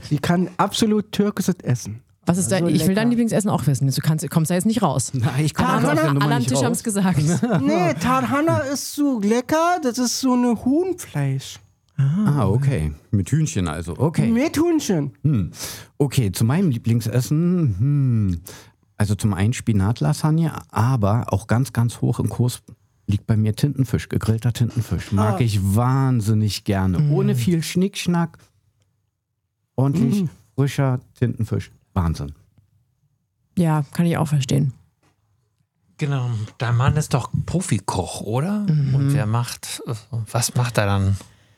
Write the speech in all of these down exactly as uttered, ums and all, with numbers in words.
Die kann absolut türkisches Essen. Was ist dein, Also ich will lecker. dein Lieblingsessen auch wissen. Du kannst, kommst da jetzt nicht raus. Nein, ich komme Tarhana, aus der Nummer Alle am nicht Tisch haben raus. es gesagt. Nee, Tarhana ist so lecker, das ist so eine Huhnfleisch. Ah, okay. Mit Hühnchen also. Okay. Mit Hühnchen. Hm. Okay, zu meinem Lieblingsessen. Hm. Also zum einen Spinatlasagne, aber auch ganz, ganz hoch im Kurs liegt bei mir Tintenfisch, gegrillter Tintenfisch. Mag Ah. ich wahnsinnig gerne. Mm. Ohne viel Schnickschnack. Ordentlich Mm. frischer Tintenfisch. Wahnsinn. Ja, kann ich auch verstehen. Genau, dein Mann ist doch Profikoch, oder? Mhm. Und wer macht, was macht er dann?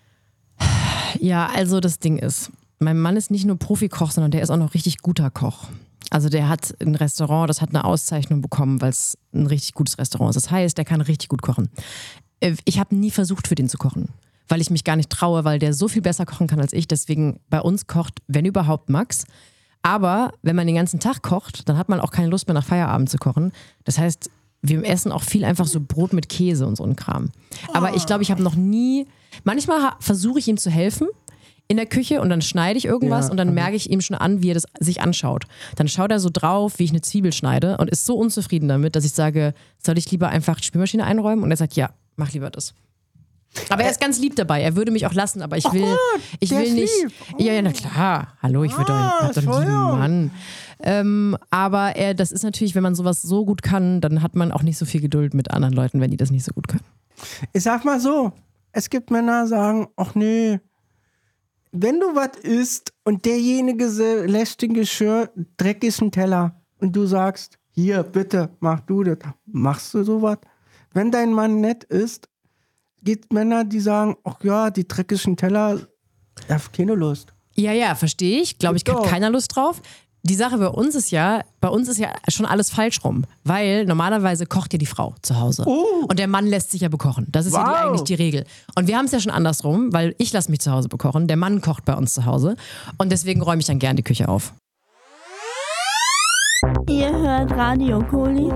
Ja, also das Ding ist, mein Mann ist nicht nur Profikoch, sondern der ist auch noch richtig guter Koch. Also der hat ein Restaurant, das hat eine Auszeichnung bekommen, weil es ein richtig gutes Restaurant ist. Das heißt, der kann richtig gut kochen. Ich habe nie versucht, für den zu kochen, weil ich mich gar nicht traue, weil der so viel besser kochen kann als ich. Deswegen bei uns kocht, wenn überhaupt, Max. Aber wenn man den ganzen Tag kocht, dann hat man auch keine Lust mehr nach Feierabend zu kochen. Das heißt, wir essen auch viel einfach so Brot mit Käse und so ein Kram. Aber ich glaube, ich habe noch nie, manchmal ha- versuche ich ihm zu helfen in der Küche und dann schneide ich irgendwas Ja, und dann aber- merke ich ihm schon an, wie er das sich anschaut. Dann schaut er so drauf, wie ich eine Zwiebel schneide und ist so unzufrieden damit, dass ich sage, soll ich lieber einfach die Spülmaschine einräumen? Und er sagt, ja, mach lieber das. Aber er ist ganz lieb dabei. Er würde mich auch lassen, aber ich will, ich der will ist nicht. lieb. Ja, ja, na klar. Hallo, ich würde Ah, doch, ich hab doch einen lieben Entschuldigung. Mann. Ähm, aber er, das ist natürlich, wenn man sowas so gut kann, dann hat man auch nicht so viel Geduld mit anderen Leuten, wenn die das nicht so gut können. Ich sag mal so, es gibt Männer, die sagen, ach nee, wenn du was isst und derjenige se- lässt den Geschirr dreckigen Teller und du sagst, hier, bitte, mach du das, machst du sowas? Wenn dein Mann nett ist, gibt Männer, die sagen, ach ja, die dreckigen Teller, ich hab keine Lust. Ja, ja, verstehe ich. Glaube ich, hat Doch. keiner Lust drauf. Die Sache bei uns ist ja, bei uns ist ja schon alles falsch rum. Weil normalerweise kocht ja die Frau zu Hause. Oh. Und der Mann lässt sich ja bekochen. Das ist ja die, Wow. eigentlich die Regel. Und wir haben es ja schon andersrum, weil ich lasse mich zu Hause bekochen. Der Mann kocht bei uns zu Hause. Und deswegen räume ich dann gern die Küche auf. Ihr hört Radio Koli.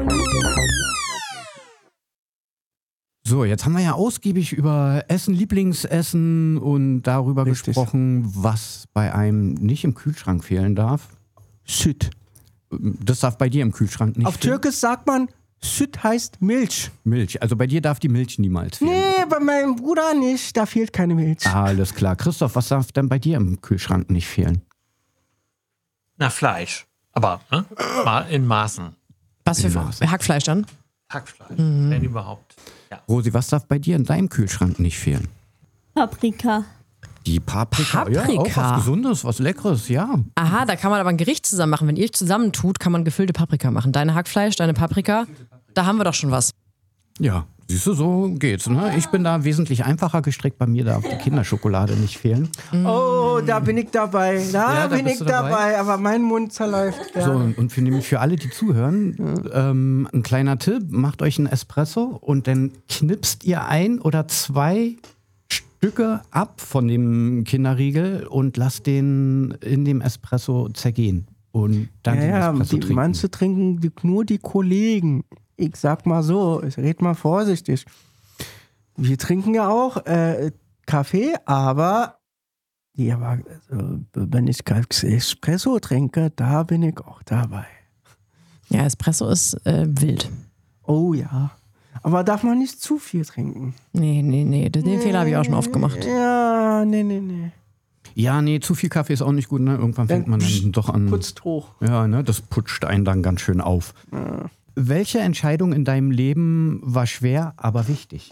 So, jetzt haben wir ja ausgiebig über Essen, Lieblingsessen und darüber Richtig. gesprochen, was bei einem nicht im Kühlschrank fehlen darf. Süd. Das darf bei dir im Kühlschrank nicht Auf fehlen. Türkisch sagt man, Süd heißt Milch. Milch. Also bei dir darf die Milch niemals fehlen. Nee, bei meinem Bruder nicht, da fehlt keine Milch. Alles klar. Christoph, was darf denn bei dir im Kühlschrank nicht fehlen? Na, Fleisch. Aber ne? Mal in Maßen. Was für Maße. Hackfleisch dann? Hackfleisch, wenn überhaupt. Ja. Rosi, was darf bei dir in deinem Kühlschrank nicht fehlen? Paprika. Die Paprika. Ja, auch Paprika. was Gesundes, was Leckeres, ja. Aha, da kann man aber ein Gericht zusammen machen. Wenn ihr euch zusammentut, kann man gefüllte Paprika machen. Deine Hackfleisch, deine Paprika, da haben wir doch schon was. Ja, siehst du, so geht's. Ne? Ich bin da wesentlich einfacher gestrickt. Bei mir darf die Kinderschokolade nicht fehlen. Oh, da bin ich dabei. Da, Ja, da bin bist ich du dabei. dabei. aber mein Mund zerläuft. Ja. So, und für, nämlich für alle, die zuhören, ähm, ein kleiner Tipp, macht euch einen Espresso und dann knipst ihr ein oder zwei Stücke ab von dem Kinderriegel und lasst den in dem Espresso zergehen. Und dann ja, den ja, Espresso die, trinken. manche trinken die, nur die Kollegen. Ich sag mal so, ich red mal vorsichtig. Wir trinken ja auch äh, Kaffee, aber, ja, aber also, wenn ich Espresso trinke, da bin ich auch dabei. Ja, Espresso ist äh, wild. Oh ja. Aber darf man nicht zu viel trinken? Nee, nee, nee. Den nee. Fehler habe ich auch schon oft gemacht. Ja, nee, nee, nee. Ja, nee, zu viel Kaffee ist auch nicht gut. Ne? Irgendwann fängt man dann doch an. Putzt hoch. Ja, ne, das putscht einen dann ganz schön auf. Ja. Welche Entscheidung in deinem Leben war schwer, aber wichtig?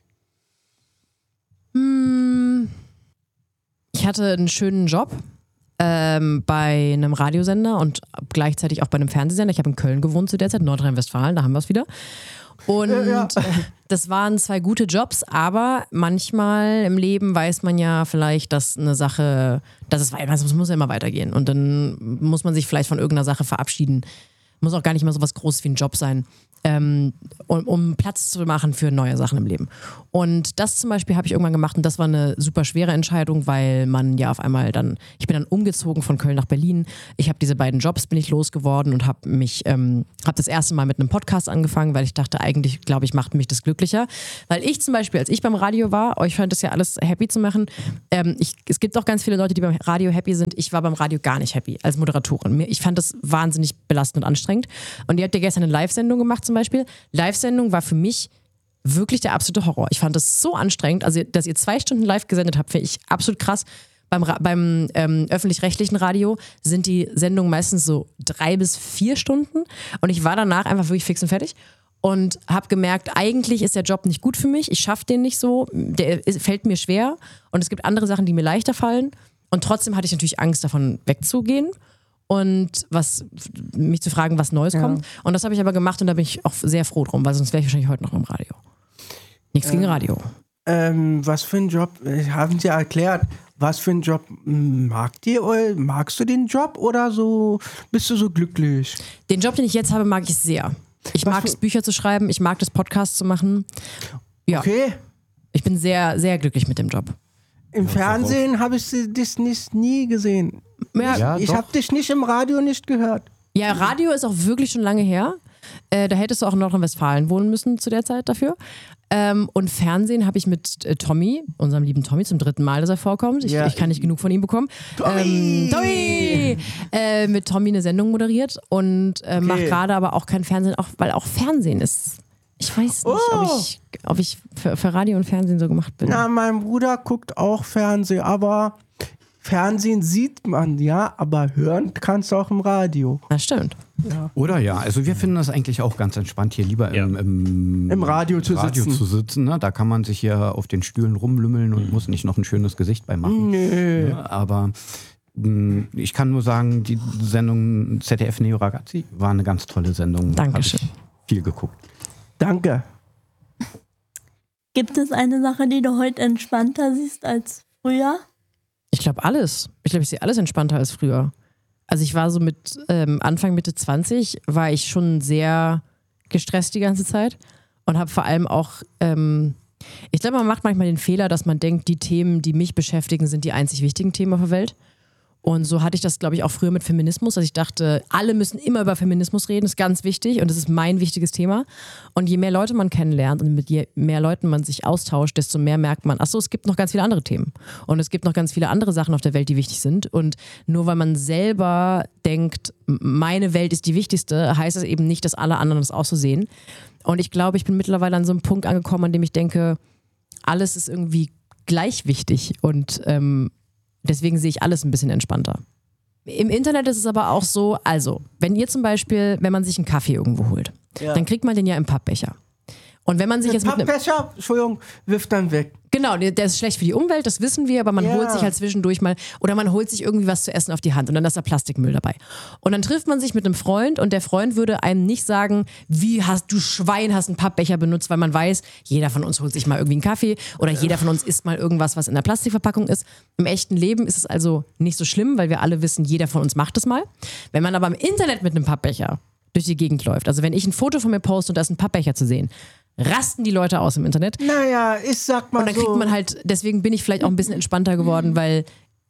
Hm, ich hatte einen schönen Job ähm, bei einem Radiosender und gleichzeitig auch bei einem Fernsehsender. Ich habe in Köln gewohnt zu der Zeit, Nordrhein-Westfalen, da haben wir es wieder. Und Ja, ja. äh, das waren zwei gute Jobs, aber manchmal im Leben weiß man ja vielleicht, dass eine Sache, dass es, es muss ja immer weitergehen. Und dann muss man sich vielleicht von irgendeiner Sache verabschieden. Muss auch gar nicht mal so was Großes wie ein Job sein. ähm, um, um Platz zu machen für neue Sachen im Leben. Und das zum Beispiel habe ich irgendwann gemacht und das war eine super schwere Entscheidung, weil man ja auf einmal dann, ich bin dann umgezogen von Köln nach Berlin. Ich habe diese beiden Jobs, bin ich losgeworden und habe mich, ähm, habe das erste Mal mit einem Podcast angefangen, weil ich dachte, eigentlich, glaube ich, macht mich das glücklicher. Weil ich zum Beispiel, als ich beim Radio war, euch scheint das ja alles happy zu machen. Ähm, ich, es gibt auch ganz viele Leute, die beim Radio happy sind. Ich war beim Radio gar nicht happy als Moderatorin. Ich fand das wahnsinnig belastend und anstrengend. Und ihr habt ja gestern eine Live-Sendung gemacht zum Beispiel. Live-Sendung war für mich wirklich der absolute Horror. Ich fand das so anstrengend. Also, dass ihr zwei Stunden live gesendet habt, finde ich absolut krass. Beim, beim ähm, öffentlich-rechtlichen Radio sind die Sendungen meistens so drei bis vier Stunden. Und ich war danach einfach wirklich fix und fertig. Und habe gemerkt, eigentlich ist der Job nicht gut für mich. Ich schaffe den nicht so. Der ist, fällt mir schwer. Und es gibt andere Sachen, die mir leichter fallen. Und trotzdem hatte ich natürlich Angst, davon wegzugehen. Und was mich zu fragen, was Neues ja. kommt. Und das habe ich aber gemacht und da bin ich auch sehr froh drum, weil sonst wäre ich wahrscheinlich heute noch im Radio. Nichts ähm, gegen Radio. Ähm, was für ein Job, haben Sie ja erklärt, was für ein Job mag dir, magst du den Job oder so bist du so glücklich? Den Job, den ich jetzt habe, mag ich sehr. Ich was mag es, Bücher zu schreiben, ich mag das Podcast zu machen. Ja. Okay. Ich bin sehr, sehr glücklich mit dem Job. Im ja, Fernsehen habe ich dich nicht, nie gesehen. Ja, ja, ich habe dich nicht im Radio nicht gehört. Ja, Radio ist auch wirklich schon lange her. Äh, da hättest du auch in Nordrhein-Westfalen wohnen müssen zu der Zeit dafür. Ähm, und Fernsehen habe ich mit äh, Tommy, unserem lieben Tommy, zum dritten Mal, dass er vorkommt. Ich, ja. ich kann nicht genug von ihm bekommen. Tommy! Ähm, Tommy! Äh, mit Tommy eine Sendung moderiert und äh, okay. mache gerade aber auch kein Fernsehen, auch, weil auch Fernsehen ist. Ich weiß nicht, oh. ob ich, ob ich für, für Radio und Fernsehen so gemacht bin. Na, mein Bruder guckt auch Fernsehen, aber Fernsehen sieht man, ja, aber hören kannst du auch im Radio. Das stimmt. Ja. Oder ja, also wir finden das eigentlich auch ganz entspannt, hier lieber im, ja. im, im Radio zu Radio sitzen. Zu sitzen ne? Da kann man sich hier auf den Stühlen rumlümmeln und muss nicht noch ein schönes Gesicht bei machen. Nö. Ja, aber mh, ich kann nur sagen, die Sendung Z D F Neo Ragazzi war eine ganz tolle Sendung. Dankeschön. Hab ich viel geguckt. Danke. Gibt es eine Sache, die du heute entspannter siehst als früher? Ich glaube alles. Ich glaube, ich sehe alles entspannter als früher. Also ich war so mit ähm, Anfang, Mitte zwanzig, war ich schon sehr gestresst die ganze Zeit und habe vor allem auch, ähm, ich glaube, man macht manchmal den Fehler, dass man denkt, die Themen, die mich beschäftigen, sind die einzig wichtigen Themen auf der Welt. Und so hatte ich das, glaube ich, auch früher mit Feminismus, dass ich dachte, alle müssen immer über Feminismus reden, ist ganz wichtig und das ist mein wichtiges Thema. Und je mehr Leute man kennenlernt und mit je mehr Leuten man sich austauscht, desto mehr merkt man, ach so, es gibt noch ganz viele andere Themen. Und es gibt noch ganz viele andere Sachen auf der Welt, die wichtig sind. Und nur weil man selber denkt, meine Welt ist die wichtigste, heißt es eben nicht, dass alle anderen das auch so sehen. Und ich glaube, ich bin mittlerweile an so einem Punkt angekommen, an dem ich denke, alles ist irgendwie gleich wichtig und ähm, deswegen sehe ich alles ein bisschen entspannter. Im Internet ist es aber auch so, also, wenn ihr zum Beispiel, wenn man sich einen Kaffee irgendwo holt, ja. dann kriegt man den ja im Pappbecher. Und wenn man sich der jetzt mit einem Pappbecher, Entschuldigung, wirft dann weg. Genau, der ist schlecht für die Umwelt, das wissen wir, aber man ja. holt sich halt zwischendurch mal, oder man holt sich irgendwie was zu essen auf die Hand und dann ist da Plastikmüll dabei. Und dann trifft man sich mit einem Freund und der Freund würde einem nicht sagen, wie hast du Schwein, hast einen Pappbecher benutzt, weil man weiß, jeder von uns holt sich mal irgendwie einen Kaffee oder ja. jeder von uns isst mal irgendwas, was in der Plastikverpackung ist. Im echten Leben ist es also nicht so schlimm, weil wir alle wissen, jeder von uns macht es mal. Wenn man aber im Internet mit einem Pappbecher durch die Gegend läuft, also wenn ich ein Foto von mir poste und da ist ein Pappbecher zu sehen, rasten die Leute aus im Internet. Naja, ich sag mal so. Und dann kriegt man halt, deswegen bin ich vielleicht auch ein bisschen entspannter geworden, weil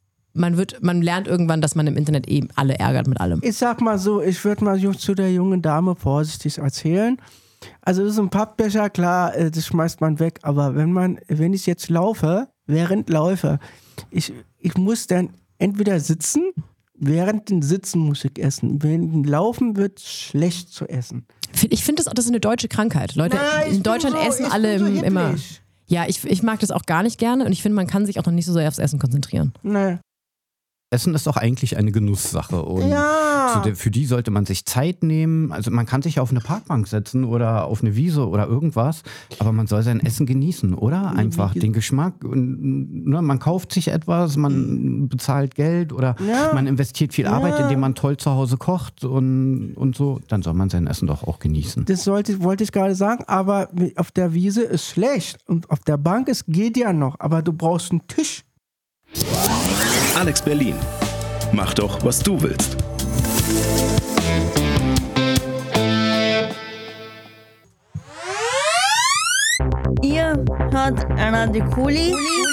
man wird, man lernt irgendwann, dass man im Internet eben alle ärgert mit allem. Ich sag mal so, ich würde mal zu der jungen Dame vorsichtig erzählen. Also das ist ein Pappbecher, klar, das schmeißt man weg, aber wenn man, wenn ich jetzt laufe, während laufe, ich, ich muss dann entweder sitzen, während dem Sitzen muss ich essen. Während dem Laufen wird es schlecht zu essen. Ich finde, das, das ist eine deutsche Krankheit. Leute, Nein, in Deutschland so, essen alle so im, immer. hipplich. Ja, ich, ich mag das auch gar nicht gerne und ich finde, man kann sich auch noch nicht so sehr aufs Essen konzentrieren. Nee. Essen ist doch eigentlich eine Genusssache und ja. zu der, für die sollte man sich Zeit nehmen. Also man kann sich auf eine Parkbank setzen oder auf eine Wiese oder irgendwas, aber man soll sein Essen genießen, oder? Einfach den Geschmack. Und, ne, man kauft sich etwas, man bezahlt Geld oder ja. man investiert viel Arbeit, ja. indem man toll zu Hause kocht und, und so. Dann soll man sein Essen doch auch genießen. Das sollte, wollte ich gerade sagen, aber auf der Wiese ist schlecht und auf der Bank ist, geht ja noch, aber du brauchst einen Tisch. Alex Berlin. Mach doch, was du willst. hört Radio Kuli.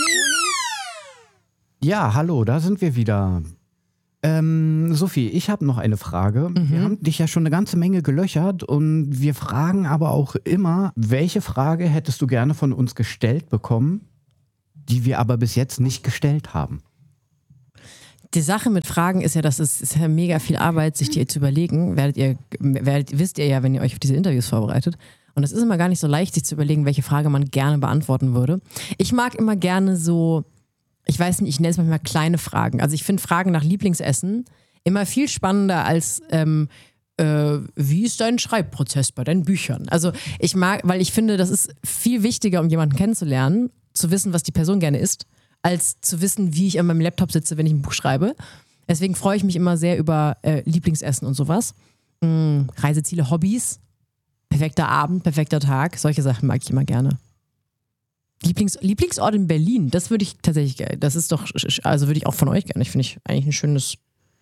Ja, hallo, da sind wir wieder. Ähm, Sophie, ich habe noch eine Frage. Mhm. Wir haben dich ja schon eine ganze Menge gelöchert und wir fragen aber auch immer, welche Frage hättest du gerne von uns gestellt bekommen, die wir aber bis jetzt nicht gestellt haben? Die Sache mit Fragen ist ja, dass es ist ja mega viel Arbeit, sich die zu überlegen. Werdet ihr, werdet, wisst ihr ja, wenn ihr euch auf diese Interviews vorbereitet. Und es ist immer gar nicht so leicht, sich zu überlegen, welche Frage man gerne beantworten würde. Ich mag immer gerne so, ich weiß nicht, ich nenne es manchmal kleine Fragen. Also ich finde Fragen nach Lieblingsessen immer viel spannender als ähm, äh, wie ist dein Schreibprozess bei deinen Büchern? Also ich mag, weil ich finde, das ist viel wichtiger, um jemanden kennenzulernen, zu wissen, was die Person gerne isst, als zu wissen, wie ich an meinem Laptop sitze, wenn ich ein Buch schreibe. Deswegen freue ich mich immer sehr über äh, Lieblingsessen und sowas. Mm, Reiseziele, Hobbys, perfekter Abend, perfekter Tag. Solche Sachen mag ich immer gerne. Lieblings, Lieblingsort in Berlin, das würde ich tatsächlich, das ist doch, also würde ich auch von euch gerne. Ich finde ich eigentlich ein schönes.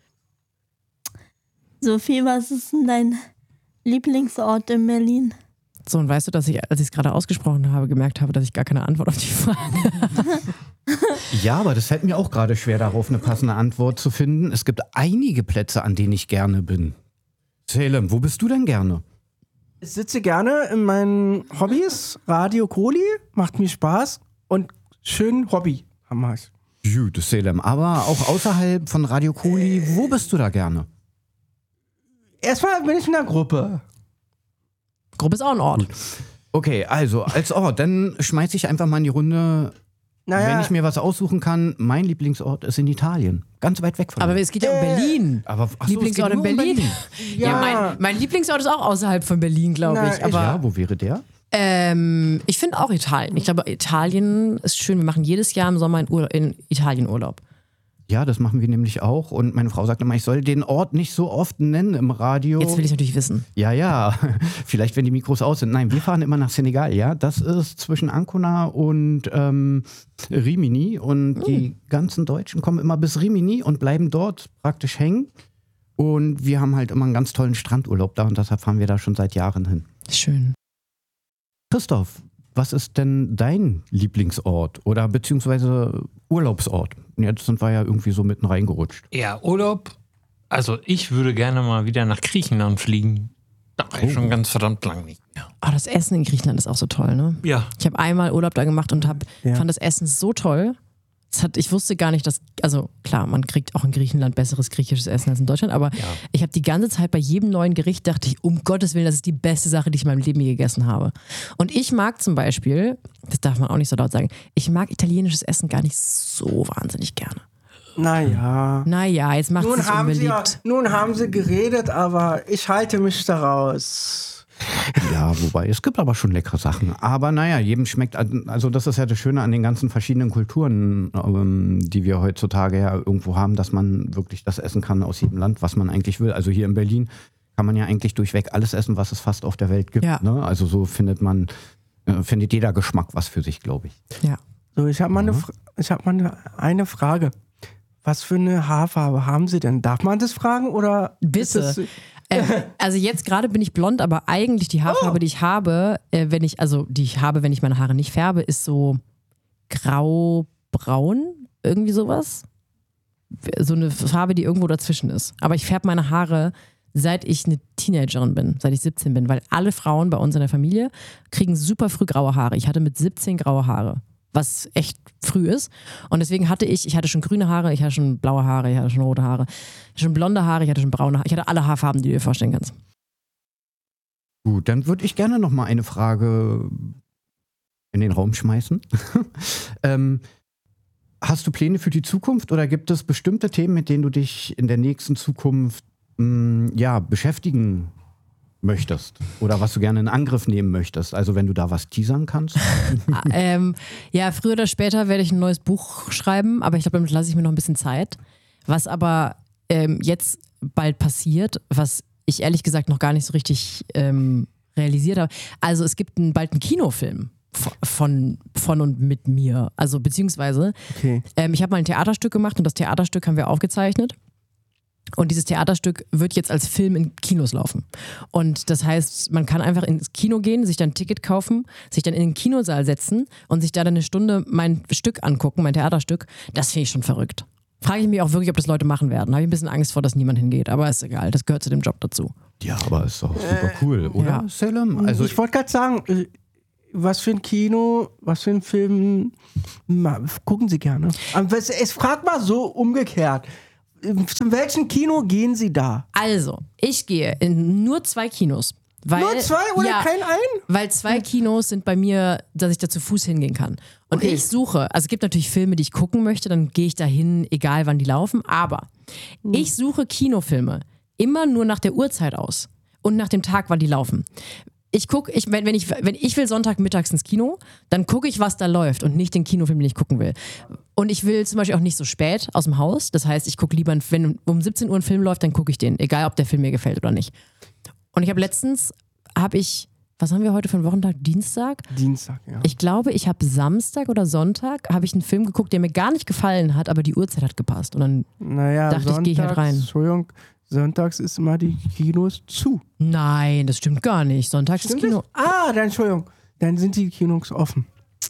Sophie, was ist denn dein Lieblingsort in Berlin? So, und weißt du, dass ich, als ich es gerade ausgesprochen habe, gemerkt habe, dass ich gar keine Antwort auf die Frage habe. Ja, aber das fällt mir auch gerade schwer, darauf eine passende Antwort zu finden. Es gibt einige Plätze, an denen ich gerne bin. Salem, wo bist du denn gerne? Ich sitze gerne in meinen Hobbys. Radio Koli macht mir Spaß und schön Hobby haben wir. Gut, Salem. Aber auch außerhalb von Radio Koli, wo bist du da gerne? Erstmal bin ich in der Gruppe. Gruppe ist auch ein Ort. Okay, also als Ort, dann schmeiße ich einfach mal in die Runde. Naja, Wenn ich mir was aussuchen kann, mein Lieblingsort ist in Italien. Ganz weit weg von Aber mir. es geht ja um Berlin. Aber ach so, Lieblingsort es in geht nur um Berlin. Ja, Ja. mein, mein Lieblingsort ist auch außerhalb von Berlin, glaube Na, ich. ich- Aber Ja, wo wäre der? ähm, ich finde auch Italien. Ich glaube, Italien ist schön. Wir machen jedes Jahr im Sommer in, Ur- in Italien Urlaub. Ja, das machen wir nämlich auch. Und meine Frau sagt immer, ich soll den Ort nicht so oft nennen im Radio. Jetzt will ich natürlich wissen. Ja, ja. Vielleicht, wenn die Mikros aus sind. Nein, wir fahren immer nach Senegal, ja. Das ist zwischen Ancona und ähm, Rimini. Und Hm. die ganzen Deutschen kommen immer bis Rimini und bleiben dort praktisch hängen. Und wir haben halt immer einen ganz tollen Strandurlaub da und deshalb fahren wir da schon seit Jahren hin. Schön. Christoph, was ist denn dein Lieblingsort oder beziehungsweise Urlaubsort? Jetzt sind wir ja irgendwie so mitten reingerutscht. Ja, Urlaub. Also ich würde gerne mal wieder nach Griechenland fliegen. Da war ich schon ganz verdammt lang nicht mehr. Oh, das Essen in Griechenland ist auch so toll, ne? Ja. Ich habe einmal Urlaub da gemacht und hab, Ja. fand das Essen so toll. Das hat, ich wusste gar nicht, dass, also klar, man kriegt auch in Griechenland besseres griechisches Essen als in Deutschland, aber Ja. ich habe die ganze Zeit bei jedem neuen Gericht dachte ich, um Gottes Willen, das ist die beste Sache, die ich in meinem Leben je gegessen habe. Und ich mag zum Beispiel, das darf man auch nicht so laut sagen, ich mag italienisches Essen gar nicht so wahnsinnig gerne. naja. Naja, jetzt macht es Nun sich haben, sie ja, unbeliebt. nun haben sie geredet, aber ich halte mich daraus. Ja, wobei, es gibt aber schon leckere Sachen. Aber naja, jedem schmeckt, also das ist ja das Schöne an den ganzen verschiedenen Kulturen, ähm, die wir heutzutage ja irgendwo haben, dass man wirklich das essen kann aus jedem Land, was man eigentlich will. Also hier in Berlin kann man ja eigentlich durchweg alles essen, was es fast auf der Welt gibt. Ja. Ne? Also so findet man, äh, findet jeder Geschmack was für sich, glaube ich. Ja. So, ich habe mal, eine, Fra- ich hab mal eine, eine Frage. Was für eine Haarfarbe haben Sie denn? Darf man das fragen oder? Bitte. ist das- Ähm, also jetzt gerade bin ich blond, aber eigentlich die Haarfarbe, die ich habe, äh, wenn ich, also die ich habe, wenn ich meine Haare nicht färbe, ist so grau-braun, irgendwie sowas. So eine Farbe, die irgendwo dazwischen ist. Aber ich färbe meine Haare, seit ich eine Teenagerin bin, seit ich siebzehn bin, weil alle Frauen bei uns in der Familie kriegen super früh graue Haare. Ich hatte mit siebzehn graue Haare, was echt früh ist. Und deswegen hatte ich, ich hatte schon grüne Haare, ich hatte schon blaue Haare, ich hatte schon rote Haare, ich hatte schon blonde Haare, ich hatte schon braune Haare. Ich hatte alle Haarfarben, die du dir vorstellen kannst. Gut, dann würde ich gerne noch mal eine Frage in den Raum schmeißen. ähm, hast du Pläne für die Zukunft oder gibt es bestimmte Themen, mit denen du dich in der nächsten Zukunft mh, ja, beschäftigen möchtest oder was du gerne in Angriff nehmen möchtest? Also wenn du da was teasern kannst. ähm, ja, früher oder später werde ich ein neues Buch schreiben, aber ich glaube, damit lasse ich mir noch ein bisschen Zeit. Was aber ähm, jetzt bald passiert, was ich ehrlich gesagt noch gar nicht so richtig ähm, realisiert habe. Also es gibt einen, bald einen Kinofilm von, von und mit mir. Also beziehungsweise, Okay. ähm, ich habe mal ein Theaterstück gemacht und das Theaterstück haben wir aufgezeichnet. Und dieses Theaterstück wird jetzt als Film in Kinos laufen. Und das heißt, man kann einfach ins Kino gehen, sich dann ein Ticket kaufen, sich dann in den Kinosaal setzen und sich da dann eine Stunde mein Stück angucken, mein Theaterstück. Das finde ich schon verrückt. Frage ich mich auch wirklich, ob das Leute machen werden. Habe ich ein bisschen Angst vor, dass niemand hingeht. Aber ist egal, das gehört zu dem Job dazu. Ja, aber ist doch super cool, oder, ja. Salem? Also ich wollte gerade sagen, äh, was für ein Kino, was für ein Film ma, gucken Sie gerne. Aber es, es fragt mal so umgekehrt. Zu welchem Kino gehen Sie da? Also, ich gehe in nur zwei Kinos. Weil, Nur zwei oder ja, kein ein? Weil zwei Kinos sind bei mir, dass ich da zu Fuß hingehen kann. Und Okay. ich suche, also es gibt natürlich Filme, die ich gucken möchte, dann gehe ich dahin, egal wann die laufen. Aber Hm. ich suche Kinofilme immer nur nach der Uhrzeit aus und nach dem Tag, wann die laufen. Ich gucke, ich, wenn, wenn, ich, wenn ich will Sonntagmittags ins Kino, dann gucke ich, was da läuft und nicht den Kinofilm, den ich gucken will. Und ich will zum Beispiel auch nicht so spät aus dem Haus. Das heißt, ich gucke lieber, wenn um siebzehn Uhr ein Film läuft, dann gucke ich den, egal ob der Film mir gefällt oder nicht. Und ich habe letztens, habe ich, was haben wir heute für einen Wochentag? Dienstag? Dienstag, ja. Ich glaube, ich habe Samstag oder Sonntag, habe ich einen Film geguckt, der mir gar nicht gefallen hat, aber die Uhrzeit hat gepasst. Und dann, Naja, dachte ich, geh ich halt rein. Entschuldigung, sonntags ist immer die Kinos zu. nein, das stimmt gar nicht. Sonntags ist Stimmt Kino. das? Ah, dann Entschuldigung. Dann sind die Kinos offen.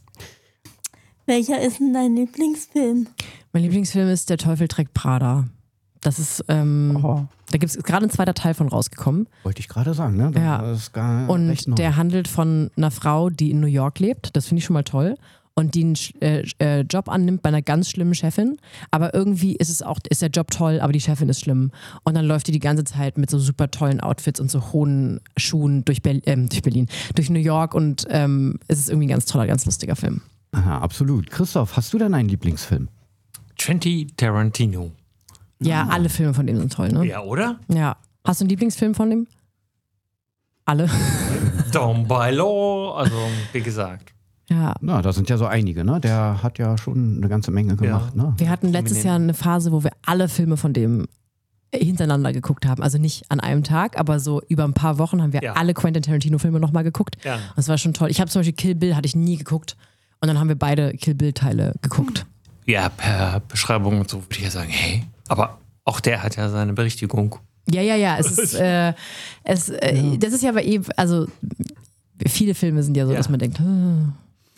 Welcher ist denn dein Lieblingsfilm? Mein Lieblingsfilm ist Der Teufel trägt Prada. Das ist, ähm, Oh. da gibt es gerade ein zweiter Teil von rausgekommen. wollte ich gerade sagen, ne? Ja. Das ist gar recht neu. Und der handelt von einer Frau, die in New York lebt. Das finde ich schon mal toll. Und die einen äh, äh, Job annimmt bei einer ganz schlimmen Chefin. Aber irgendwie ist es auch, ist der Job toll, aber die Chefin ist schlimm. Und dann läuft die die ganze Zeit mit so super tollen Outfits und so hohen Schuhen durch, Ber ähm, durch Berlin, durch New York. Und ähm, es ist irgendwie ein ganz toller, ganz lustiger Film. Aha, absolut. Christoph, hast du denn einen Lieblingsfilm? Quentin Tarantino. Ja, alle Filme von dem sind toll, ne? Ja, oder? Ja. Hast du einen Lieblingsfilm von dem? Alle. Down by Law. Also, wie gesagt. Ja. Na, da sind ja so einige, ne? Der hat ja schon eine ganze Menge gemacht, ne? Wir hatten letztes Prominent. Jahr eine Phase, wo wir alle Filme von dem hintereinander geguckt haben. Also nicht an einem Tag, aber so über ein paar Wochen haben wir Ja. alle Quentin Tarantino-Filme nochmal geguckt. Ja. Das war schon toll. Ich habe zum Beispiel Kill Bill, hatte ich nie geguckt. Und dann haben wir beide Kill Bill-Teile geguckt. Ja, per Beschreibung und so würde ich ja sagen, hey, aber auch der hat ja seine Berichtigung. Ja, ja, ja. Es ist, äh, es, äh, das ist ja aber eben, also viele Filme sind ja so, Ja. dass man denkt, hm.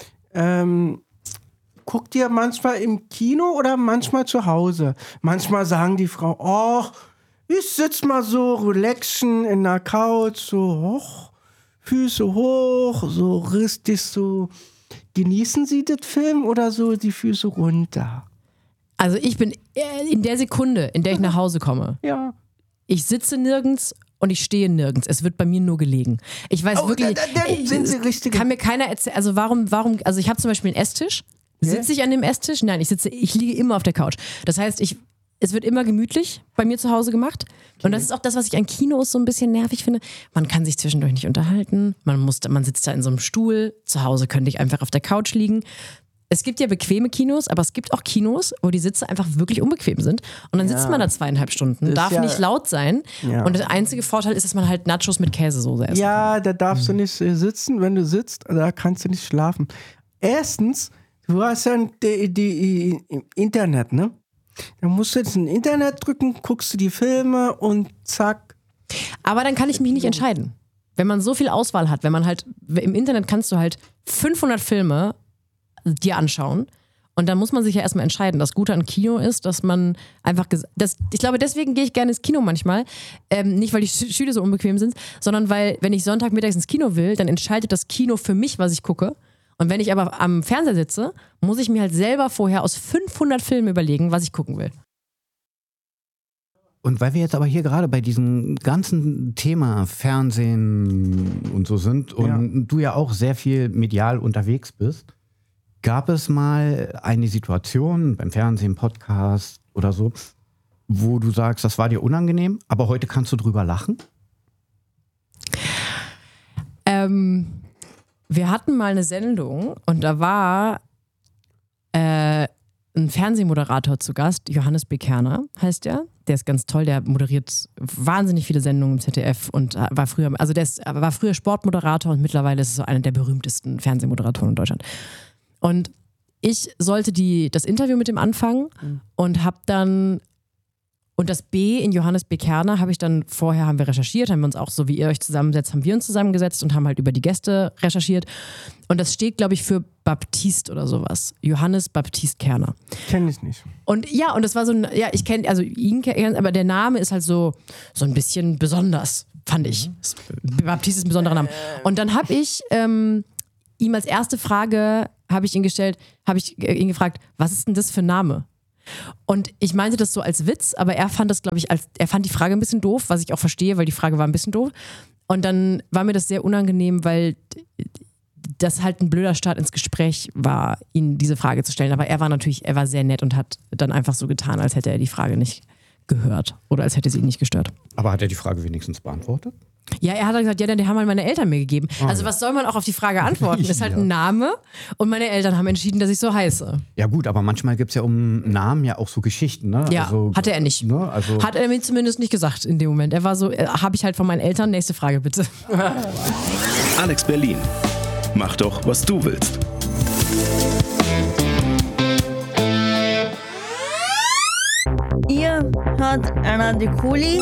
Ähm, guckt ihr manchmal im Kino oder manchmal zu Hause? Manchmal sagen die Frau, oh, ich sitz mal so relaxen in der Couch, so hoch, Füße hoch, so richtig so. Genießen Sie das Film oder so die Füße runter? Also ich bin äh, in der Sekunde, in der ich nach Hause komme, Ja. ich sitze nirgends und ich stehe nirgends. Es wird bei mir nur gelegen. Ich weiß Oh, wirklich, da- da- dann sind Sie richtige- kann mir keiner erzählen, also warum, warum, also ich habe zum Beispiel einen Esstisch. Sitze ich an dem Esstisch? Nein, ich sitze, ich liege immer auf der Couch. Das heißt, ich, es wird immer gemütlich bei mir zu Hause gemacht. Und das ist auch das, was ich an Kinos so ein bisschen nervig finde. Man kann sich zwischendurch nicht unterhalten. Man muss, man sitzt da in so einem Stuhl. Zu Hause könnte ich einfach auf der Couch liegen. Es gibt ja bequeme Kinos, aber es gibt auch Kinos, wo die Sitze einfach wirklich unbequem sind. Und dann sitzt man da zweieinhalb Stunden, Ist darf ja- nicht laut sein. Ja. Und der einzige Vorteil ist, dass man halt Nachos mit Käsesoße isst. Ja, da darfst du nicht äh, sitzen. Wenn du sitzt, da kannst du nicht schlafen. Erstens, du hast ja die, die, die Internet, ne? Da musst du jetzt ein Internet drücken, guckst du die Filme und zack. Aber dann kann ich mich nicht entscheiden. Wenn man so viel Auswahl hat, wenn man halt, im Internet kannst du halt fünfhundert Filme dir anschauen und dann muss man sich ja erstmal entscheiden. Das Gute an Kino ist, dass man einfach, ges- das, ich glaube, deswegen gehe ich gerne ins Kino manchmal, ähm, nicht weil die Sch- Stühle so unbequem sind, sondern weil, wenn ich Sonntagmittags ins Kino will, dann entscheidet das Kino für mich, was ich gucke. Und wenn ich aber am Fernseher sitze, muss ich mir halt selber vorher aus fünfhundert Filmen überlegen, was ich gucken will. Und weil wir jetzt aber hier gerade bei diesem ganzen Thema Fernsehen und so sind und Ja. du ja auch sehr viel medial unterwegs bist, gab es mal eine Situation beim Fernsehen, Podcast oder so, wo du sagst, das war dir unangenehm, aber heute kannst du drüber lachen? Ähm, wir hatten mal eine Sendung und da war äh, ein Fernsehmoderator zu Gast, Johannes B. Kerner heißt der. Der ist ganz toll, der moderiert wahnsinnig viele Sendungen im Z D F und war früher, also der ist, war früher Sportmoderator und mittlerweile ist es so einer der berühmtesten Fernsehmoderatoren in Deutschland. Und ich sollte die, das Interview mit ihm anfangen und habe dann Und das B in Johannes B. Kerner habe ich dann, vorher haben wir recherchiert, haben wir uns auch, so wie ihr euch zusammensetzt, haben wir uns zusammengesetzt und haben halt über die Gäste recherchiert. Und das steht, glaube ich, für Baptist oder sowas. Johannes Baptist Kerner. Kenn ich nicht. Und ja, und das war so ein, ja, ich kenne, also ihn kenn, aber der Name ist halt so, so ein bisschen besonders, fand ich. Baptist ist ein besonderer Name. Und dann habe ich ähm, ihm als erste Frage, habe ich ihn gestellt, habe ich ihn gefragt, was ist denn das für ein Name? Und ich meinte das so als Witz, aber er fand das, glaube ich, als er fand die Frage ein bisschen doof, was ich auch verstehe, weil die Frage war ein bisschen doof. Und dann war mir das sehr unangenehm, weil das halt ein blöder Start ins Gespräch war, ihn diese Frage zu stellen. Aber er war natürlich, er war sehr nett und hat dann einfach so getan, als hätte er die Frage nicht gehört oder als hätte sie ihn nicht gestört. Aber hat er die Frage wenigstens beantwortet? Ja, er hat gesagt, ja, den haben halt meine Eltern mir gegeben. Oh, also ja. was soll man auch auf die Frage antworten? Das ist halt ein Name und meine Eltern haben entschieden, dass ich so heiße. Ja gut, aber manchmal gibt es ja um Namen ja auch so Geschichten, ne? Ja, also, hatte er nicht. Ne? Also Hat er mir zumindest nicht gesagt in dem Moment. Er war so, äh, habe ich halt von meinen Eltern, nächste Frage bitte. Alex Berlin. Mach doch, was du willst. Ihr hört Anna de Kuli.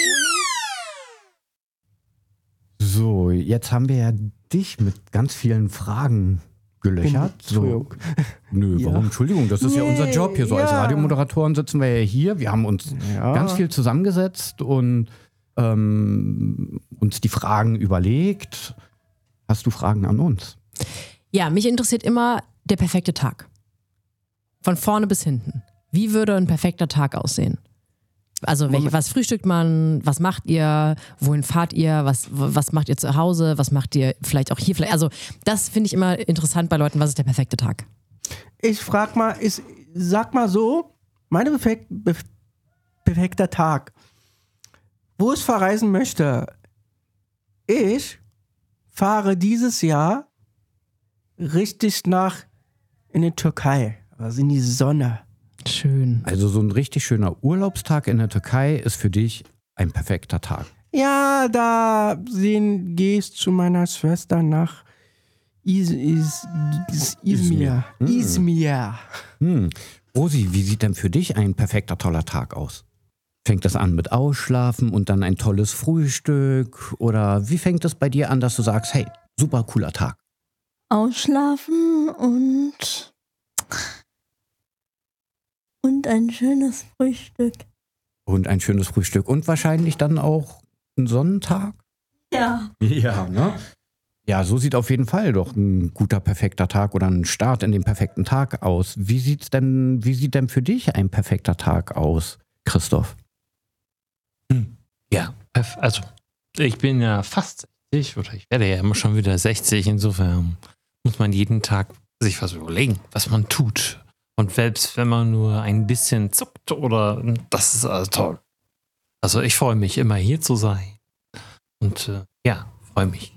So, jetzt haben wir ja dich mit ganz vielen Fragen gelöchert. So, Entschuldigung. nö, warum? Ja. Entschuldigung, das ist ja unser Job hier. So als ja. Radiomoderatoren sitzen wir ja hier. Wir haben uns Ja. ganz viel zusammengesetzt und ähm, uns die Fragen überlegt. Hast du Fragen an uns? Ja, mich interessiert immer der perfekte Tag. Von vorne bis hinten. Wie würde ein perfekter Tag aussehen? Also welche, was frühstückt man, was macht ihr, wohin fahrt ihr, was, was macht ihr zu Hause, was macht ihr vielleicht auch hier, vielleicht, also das finde ich immer interessant bei Leuten, was ist der perfekte Tag? Ich frag mal, ich sag mal so, meine perfek be perfekter Tag, wo ich verreisen möchte. Ich fahre dieses Jahr richtig nach in die Türkei, also in die Sonne. Schön. Also so ein richtig schöner Urlaubstag in der Türkei ist für dich ein perfekter Tag. Ja, da sehen, gehst zu meiner Schwester nach Is, Is, Is, Izmir. Izmir. Hm. Izmir. Hm. Rosi, wie sieht denn für dich ein perfekter, toller Tag aus? Fängt das an mit Ausschlafen und dann ein tolles Frühstück? Oder wie fängt es bei dir an, dass du sagst, hey, super cooler Tag? Ausschlafen und und ein schönes Frühstück. Und ein schönes Frühstück und wahrscheinlich dann auch ein Sonnentag? Ja. Ja, ne? Ja, so sieht auf jeden Fall doch ein guter, perfekter Tag oder ein Start in den perfekten Tag aus. Wie sieht's denn, wie sieht denn für dich ein perfekter Tag aus, Christoph? Hm. Ja, also ich bin ja fast sechzig oder ich werde ja immer schon wieder sechzig. Insofern muss man jeden Tag sich was überlegen, was man tut. Und selbst wenn man nur ein bisschen zuckt oder das ist also toll. Also ich freue mich immer hier zu sein. Und äh, ja, freue mich.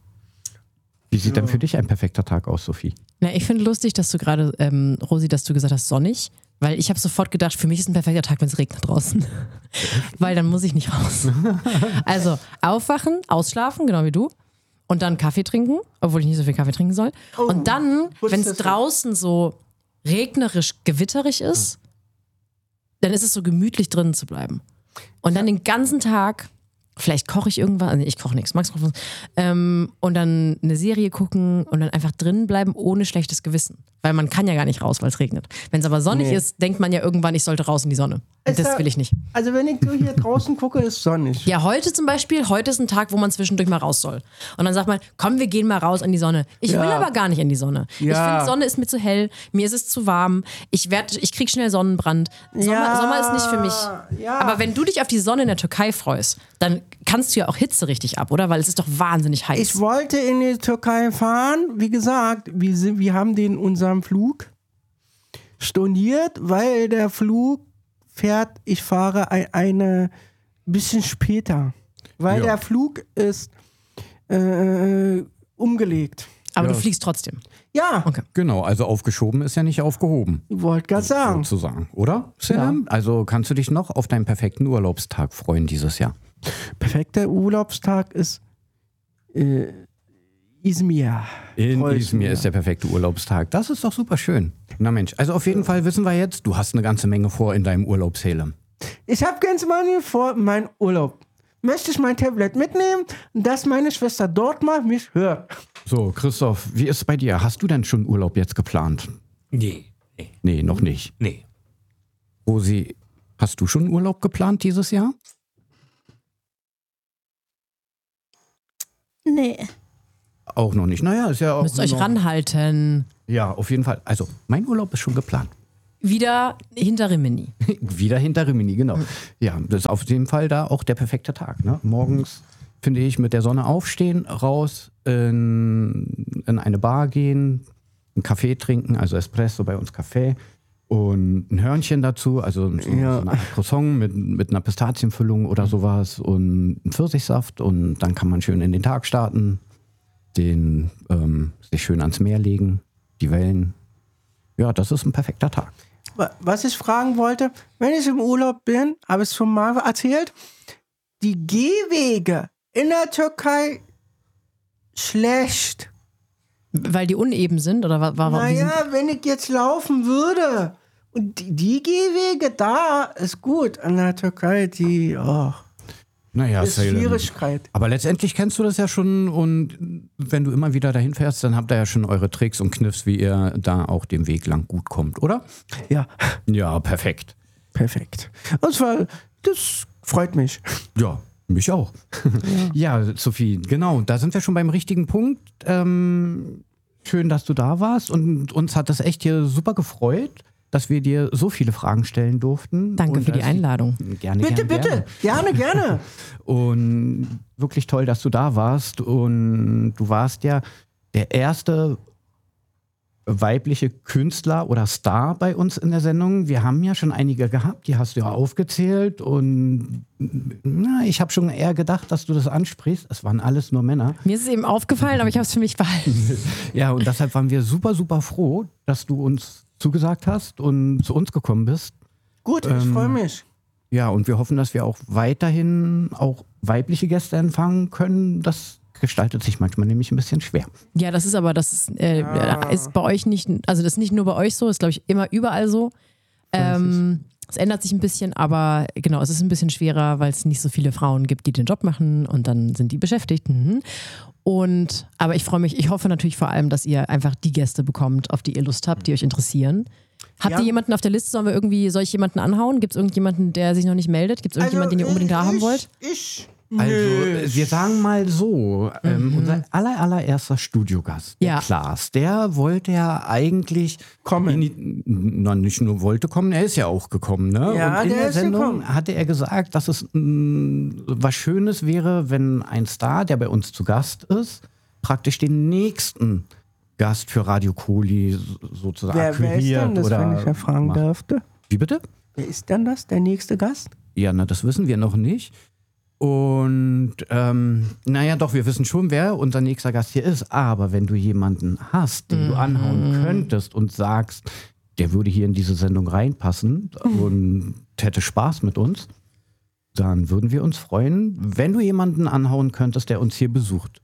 Wie sieht denn für dich ein perfekter Tag aus, Sophie? Na, ich finde lustig, dass du gerade, ähm, Rosi, dass du gesagt hast, sonnig. Weil ich habe sofort gedacht, für mich ist ein perfekter Tag, wenn es regnet draußen. Weil dann muss ich nicht raus. Also aufwachen, ausschlafen, genau wie du. Und dann Kaffee trinken, obwohl ich nicht so viel Kaffee trinken soll. Oh, und dann, wenn es das so? draußen so regnerisch, gewitterig ist, dann ist es so gemütlich drinnen zu bleiben. Und dann den ganzen Tag, vielleicht koche ich irgendwas, also ich koche nichts, Max kocht was, ähm, und dann eine Serie gucken und dann einfach drinnen bleiben ohne schlechtes Gewissen. Weil man kann ja gar nicht raus, weil es regnet. Wenn es aber sonnig Nee. ist, denkt man ja irgendwann, ich sollte raus in die Sonne. Und Ist das da- will ich nicht. Also wenn ich so hier draußen gucke, ist sonnig. Ja, heute zum Beispiel, heute ist ein Tag, wo man zwischendurch mal raus soll. Und dann sagt man, komm, wir gehen mal raus in die Sonne. Ich Ja. will aber gar nicht in die Sonne. Ich Ja. finde, Sonne ist mir zu hell, mir ist es zu warm, ich, werd, ich krieg schnell Sonnenbrand. Sommer, Ja. Sommer ist nicht für mich. Ja. Aber wenn du dich auf die Sonne in der Türkei freust, dann kannst du ja auch Hitze richtig ab, oder? Weil es ist doch wahnsinnig heiß. Ich wollte in die Türkei fahren. Wie gesagt, wir, sind, wir haben den unseren Flug storniert, weil der Flug fährt, ich fahre ein, eine bisschen später. Weil Ja. der Flug ist äh, umgelegt. aber Ja. du fliegst trotzdem. Ja, Okay. Genau, also aufgeschoben ist ja nicht aufgehoben, ich wollte gerade sagen. sozusagen, oder? Selim? Also kannst du dich noch auf deinen perfekten Urlaubstag freuen dieses Jahr? Perfekter Urlaubstag ist äh, Izmir. In Freu ich Izmir mich. ist der perfekte Urlaubstag. Das ist doch super schön. Na Mensch, also auf jeden Fall wissen wir jetzt, du hast eine ganze Menge vor in deinem Urlaub, Selim. Ich habe ganz mal vor, meinen Urlaub. Möchte ich mein Tablet mitnehmen, dass meine Schwester dort mal mich hört. So, Christoph, wie ist es bei dir? Hast du denn schon Urlaub jetzt geplant? Nee. Nee. Nee, noch nicht. Nee. Rosi, hast du schon Urlaub geplant dieses Jahr? Nee. Auch noch nicht. Naja, ist ja auch. Müsst ihr euch noch- ranhalten. Ja, auf jeden Fall. Also, mein Urlaub ist schon geplant. Wieder hinter Rimini. Wieder hinter Rimini, genau. Ja, das ist auf jeden Fall da auch der perfekte Tag. Ne? Morgens, finde ich, mit der Sonne aufstehen, raus in, in eine Bar gehen, einen Kaffee trinken, also Espresso, bei uns Kaffee und ein Hörnchen dazu, also so, Ja. so eine Art Croissant mit, mit einer Pistazienfüllung oder sowas und einen Pfirsichsaft und dann kann man schön in den Tag starten, den ähm, sich schön ans Meer legen, die Wellen. Ja, das ist ein perfekter Tag. Wa- Was ich fragen wollte, wenn ich im Urlaub bin, habe ich es schon mal erzählt, die Gehwege in der Türkei schlecht. Weil die uneben sind? Oder wa- wa- wa- wie sind- Naja, wenn ich jetzt laufen würde und die, die Gehwege da ist gut, in der Türkei, die oh, Naja, ist ja- Schwierigkeit. Aber letztendlich kennst du das ja schon und wenn du immer wieder dahin fährst, dann habt ihr ja schon eure Tricks und Kniffs, wie ihr da auch den Weg lang gut kommt, oder? Ja, Ja, perfekt. perfekt. Und zwar, das freut mich. Ja, mich auch. Ja, Sophie, genau, da sind wir schon beim richtigen Punkt. Ähm, schön, dass du da warst und uns hat das echt hier super gefreut, dass wir dir so viele Fragen stellen durften. Danke und für die dass- Einladung. Gerne, Bitte, gerne, bitte, gerne, gerne. Und wirklich toll, dass du da warst. Und du warst ja der erste weibliche Künstler oder Star bei uns in der Sendung. Wir haben ja schon einige gehabt, die hast du ja aufgezählt. Und na, ich habe schon eher gedacht, dass du das ansprichst. Es waren alles nur Männer. Mir ist es eben aufgefallen, aber ich habe es für mich behalten. Ja, und deshalb waren wir super, super froh, dass du uns zugesagt hast und zu uns gekommen bist. Gut, ich Ähm, freue mich. Ja, und wir hoffen, dass wir auch weiterhin auch weibliche Gäste empfangen können. Das gestaltet sich manchmal nämlich ein bisschen schwer. Ja, das ist aber, das ist, äh, ist bei euch nicht, also das ist nicht nur bei euch so, ist glaube ich immer überall so. Ähm, es ändert sich ein bisschen, aber genau, es ist ein bisschen schwerer, weil es nicht so viele Frauen gibt, die den Job machen und dann sind die beschäftigt. Mhm. Und, aber ich freue mich, ich hoffe natürlich vor allem, dass ihr einfach die Gäste bekommt, auf die ihr Lust habt, die euch interessieren. Habt Ja. ihr jemanden auf der Liste? Sollen wir irgendwie, soll ich jemanden anhauen? Gibt es irgendjemanden, der sich noch nicht meldet? Gibt es irgendjemanden, den ihr unbedingt da haben ich, wollt? Ich, Also, nö. wir sagen mal so, ähm, unser aller, allererster Studiogast, der Ja. Klaas, der wollte ja eigentlich Kommen. in- na, nicht nur wollte kommen, er ist ja auch gekommen. Ne? Ja, Und in der der ist Sendung gekommen. hatte er gesagt, dass es mh, was Schönes wäre, wenn ein Star, der bei uns zu Gast ist, praktisch den nächsten Gast für Radio Kohli so- sozusagen Wer, wer ist akquiriert denn das, oder wenn ich ja fragen macht. dürfte? Wie bitte? Wer ist denn das, der nächste Gast? Ja, na, das wissen wir noch nicht. Und ähm, naja, doch, wir wissen schon, wer unser nächster Gast hier ist. Aber wenn du jemanden hast, den du anhauen könntest und sagst, der würde hier in diese Sendung reinpassen und hätte Spaß mit uns, dann würden wir uns freuen, wenn du jemanden anhauen könntest, der uns hier besucht.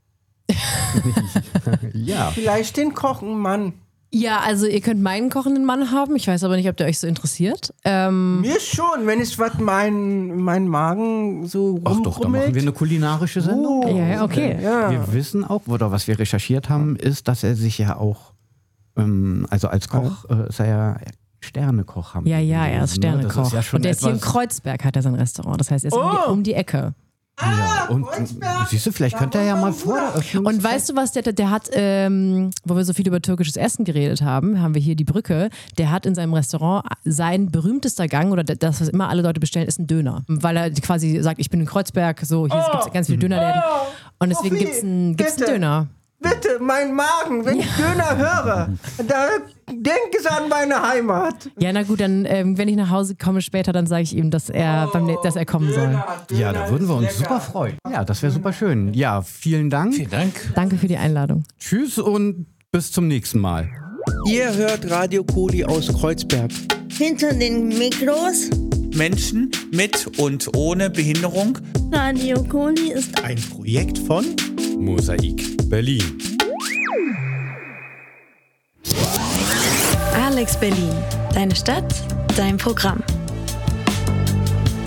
Ja. Vielleicht den Kochenmann. Ja, also ihr könnt meinen kochenden Mann haben. Ich weiß aber nicht, ob der euch so interessiert. Ähm, Mir schon, wenn ich was mein, mein Magen so Ach doch, da machen wir eine kulinarische Sendung. Oh. ja, ja, okay. Ja. Wir wissen auch, oder was wir recherchiert haben, ist, dass er sich ja auch, ähm, also als Koch, äh, ist er ja Sternekoch. Haben Ja, wir ja, er ist gelesen, ne? Sternekoch. Das ist ja schon und der ist hier in etwas- Kreuzberg, hat er sein Restaurant. Das heißt, er ist um, die, Oh. um die Ecke. Ja, und Kreuzberg. siehst du, vielleicht könnte er ja mal vor der Öffnung. Und weißt du was, der, der hat, ähm, wo wir so viel über türkisches Essen geredet haben, haben wir hier die Brücke, der hat in seinem Restaurant sein berühmtester Gang oder das, was immer alle Leute bestellen, ist ein Döner. Weil er quasi sagt, ich bin in Kreuzberg, so, hier Oh. gibt es ganz viele Dönerläden. Und deswegen Sophie, gibt es einen, gibt's einen bitte. Döner. Bitte, mein Magen, wenn ich Döner höre, da denk ich an meine Heimat. Ja, na gut, dann, ähm, wenn ich nach Hause komme später, dann sage ich ihm, dass er, beim, dass er kommen soll. Ja, da würden wir uns super freuen. Ja, das wäre super schön. Ja, vielen Dank. Vielen Dank. Danke für die Einladung. Tschüss und bis zum nächsten Mal. Ihr hört Radio Kohli aus Kreuzberg. Hinter den Mikros. Menschen mit und ohne Behinderung. Radio Kohli ist Ein Projekt von Mosaik Berlin. Alex Berlin. Deine Stadt, dein Programm.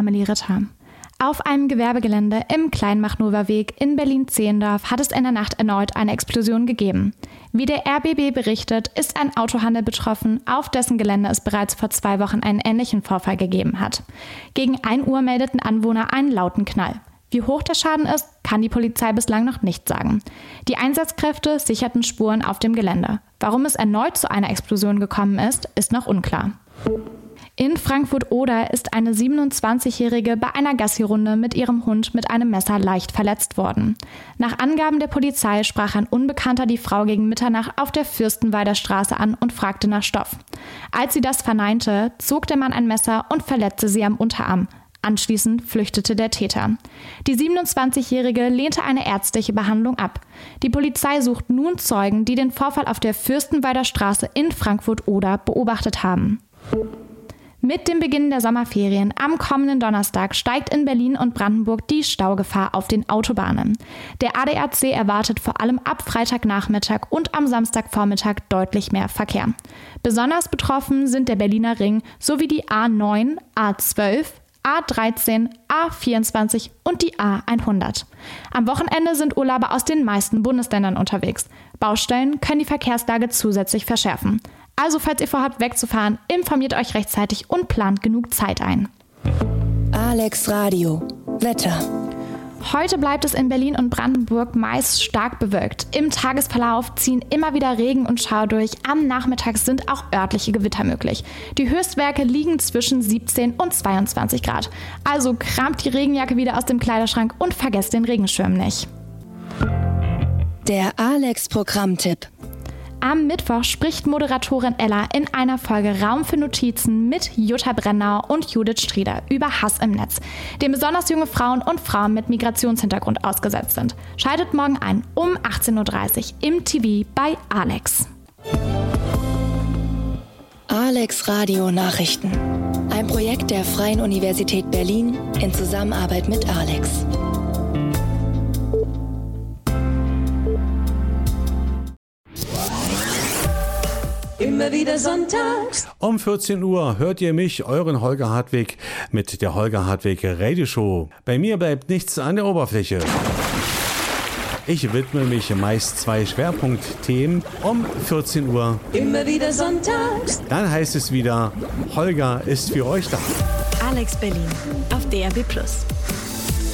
Amelie Ritter. Auf einem Gewerbegelände im Kleinmachnower-Weg in Berlin-Zehlendorf hat es in der Nacht erneut eine Explosion gegeben. Wie der R B B berichtet, ist ein Autohandel betroffen, auf dessen Gelände es bereits vor zwei Wochen einen ähnlichen Vorfall gegeben hat. Gegen ein Uhr meldeten Anwohner einen lauten Knall. Wie hoch der Schaden ist, kann die Polizei bislang noch nicht sagen. Die Einsatzkräfte sicherten Spuren auf dem Gelände. Warum es erneut zu einer Explosion gekommen ist, ist noch unklar. In Frankfurt-Oder ist eine siebenundzwanzigjährige bei einer Gassi-Runde mit ihrem Hund mit einem Messer leicht verletzt worden. Nach Angaben der Polizei sprach ein Unbekannter die Frau gegen Mitternacht auf der Fürstenwalder Straße an und fragte nach Stoff. Als sie das verneinte, zog der Mann ein Messer und verletzte sie am Unterarm. Anschließend flüchtete der Täter. Die siebenundzwanzigjährige lehnte eine ärztliche Behandlung ab. Die Polizei sucht nun Zeugen, die den Vorfall auf der Fürstenwalder Straße in Frankfurt-Oder beobachtet haben. Mit dem Beginn der Sommerferien am kommenden Donnerstag steigt in Berlin und Brandenburg die Staugefahr auf den Autobahnen. Der A D A C erwartet vor allem ab Freitagnachmittag und am Samstagvormittag deutlich mehr Verkehr. Besonders betroffen sind der Berliner Ring sowie die A neun, A zwölf, A dreizehn, A vierundzwanzig und die A hundert. Am Wochenende sind Urlauber aus den meisten Bundesländern unterwegs. Baustellen können die Verkehrslage zusätzlich verschärfen. Also falls ihr vorhabt wegzufahren, informiert euch rechtzeitig und plant genug Zeit ein. Alex Radio. Wetter. Heute bleibt es in Berlin und Brandenburg meist stark bewölkt. Im Tagesverlauf ziehen immer wieder Regen und Schauer durch. Am Nachmittag sind auch örtliche Gewitter möglich. Die Höchstwerte liegen zwischen siebzehn und zweiundzwanzig Grad. Also kramt die Regenjacke wieder aus dem Kleiderschrank und vergesst den Regenschirm nicht. Der Alex-Programmtipp. Am Mittwoch spricht Moderatorin Ella in einer Folge Raum für Notizen mit Jutta Brennauer und Judith Strieder über Hass im Netz, dem besonders junge Frauen und Frauen mit Migrationshintergrund ausgesetzt sind. Schaltet morgen ein um achtzehn Uhr dreißig im T V bei Alex. Alex Radio Nachrichten. Ein Projekt der Freien Universität Berlin in Zusammenarbeit mit Alex. Immer wieder sonntags. Um vierzehn Uhr hört ihr mich, euren Holger Hartwig, mit der Holger Hartwig Radioshow. Bei mir bleibt nichts an der Oberfläche. Ich widme mich meist zwei Schwerpunktthemen um vierzehn Uhr. Immer wieder sonntags. Dann heißt es wieder, Holger ist für euch da. Alex Berlin auf D R B plus.